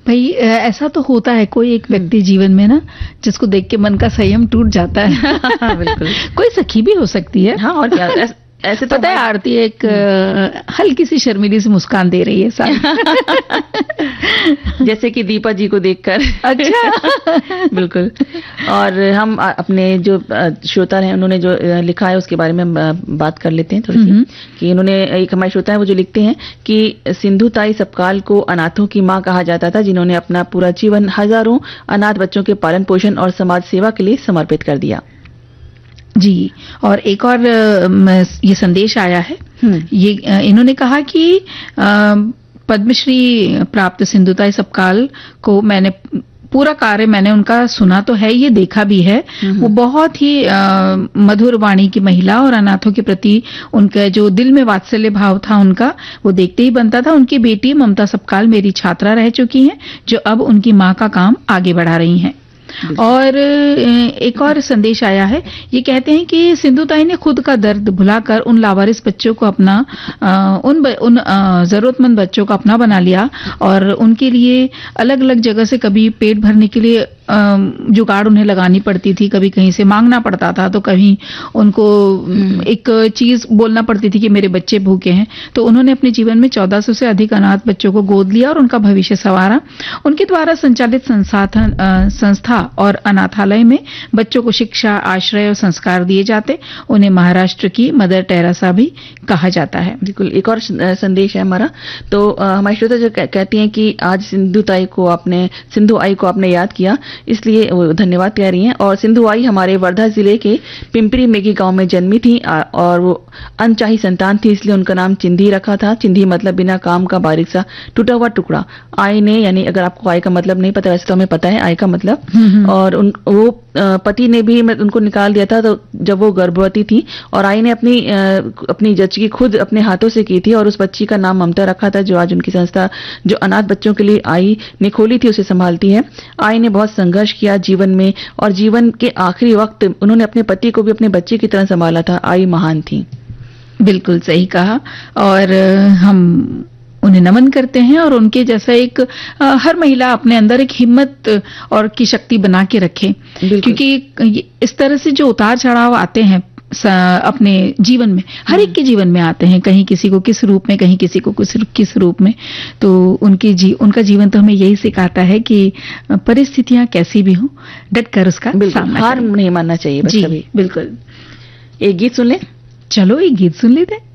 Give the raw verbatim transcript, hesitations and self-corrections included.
भाई ऐसा तो होता है, कोई एक व्यक्ति जीवन में ना जिसको देख के मन का संयम टूट जाता है। बिल्कुल। कोई सखी भी हो सकती है। हाँ, और क्या, ऐसे तो पता है आरती एक हल्की सी शर्मीली सी मुस्कान दे रही है साथ। जैसे कि दीपा जी को देखकर। अच्छा। बिल्कुल। और हम अपने जो श्रोता हैं उन्होंने जो लिखा है उसके बारे में बात कर लेते हैं थोड़ी सी, कि उन्होंने, एक हमारे श्रोता है वो जो लिखते हैं कि सिंधु ताई सपकाल को अनाथों की मां कहा जाता था, जिन्होंने अपना पूरा जीवन हजारों अनाथ बच्चों के पालन पोषण और समाज सेवा के लिए समर्पित कर दिया। जी, और एक और ये संदेश आया है, ये इन्होंने कहा कि पद्मश्री प्राप्त सिंधुताई सपकाल को मैंने पूरा कार्य मैंने उनका सुना तो है, ये देखा भी है। वो बहुत ही आ, मधुर वाणी की महिला, और अनाथों के प्रति उनका जो दिल में वात्सल्य भाव था उनका, वो देखते ही बनता था। उनकी बेटी ममता सपकाल मेरी छात्रा रह चुकी हैं, जो अब उनकी मां का काम आगे बढ़ा रही हैं। और एक और संदेश आया है, ये कहते हैं कि सिंधुताई ने खुद का दर्द भुलाकर उन लावारिस बच्चों को अपना, उन उन जरूरतमंद बच्चों को अपना बना लिया, और उनके लिए अलग अलग जगह से कभी पेट भरने के लिए जुगाड़ उन्हें लगानी पड़ती थी, कभी कहीं से मांगना पड़ता था, तो कहीं उनको एक चीज बोलना पड़ती थी कि मेरे बच्चे भूखे हैं। तो उन्होंने अपने जीवन में चौदह सौ से अधिक अनाथ बच्चों को गोद लिया और उनका भविष्य संवारा। उनके द्वारा संचालित संसाधन संस्था और अनाथालय में बच्चों को शिक्षा, आश्रय और संस्कार दिए जाते। उन्हें महाराष्ट्र की मदर टेरेसा भी कहा जाता है। बिल्कुल। एक और संदेश है हमारा, तो हमारे श्रोता जो कहती हैं कि आज सिंधु ताई को आपने सिंधु आई को आपने याद किया, इसलिए वो धन्यवाद कह रही हैं। और सिंधु आई हमारे वर्धा जिले के पिंपरी मेगी गांव में जन्मी थी, और वो अनचाही संतान थी, इसलिए उनका नाम चिंधी रखा था। चिंधी मतलब बिना काम का बारीक सा टूटा हुआ टुकड़ा। आई ने, यानी अगर आपको आई का मतलब नहीं पता, वैसे तो हमें पता है आई का मतलब, और उन वो पति ने भी उनको निकाल दिया था तो जब वो गर्भवती थी, और आई ने अपनी अपनी जच्ची खुद अपने हाथों से की थी, और उस बच्ची का नाम ममता रखा था, जो आज उनकी संस्था जो अनाथ बच्चों के लिए आई ने खोली थी उसे संभालती है। आई ने बहुत संघर्ष किया जीवन में, और जीवन के आखिरी वक्त उन्होंने अपने पति को भी अपने बच्चे की तरह संभाला था। आई महान थी। बिल्कुल सही कहा, और हम उन्हें नमन करते हैं, और उनके जैसा एक आ, हर महिला अपने अंदर एक हिम्मत और की शक्ति बना के रखे, क्योंकि इस तरह से जो उतार चढ़ाव आते हैं अपने जीवन में, हर एक के जीवन में आते हैं, कहीं किसी को किस रूप में, कहीं किसी को किस किस रूप में, तो उनके जी उनका जीवन तो हमें यही सिखाता है कि परिस्थितियां कैसी भी हो, डट कर उसका सामना, हार नहीं मानना चाहिए बस कभी। बिल्कुल। एक गीत सुन ले। चलो एक गीत सुन लेते हैं।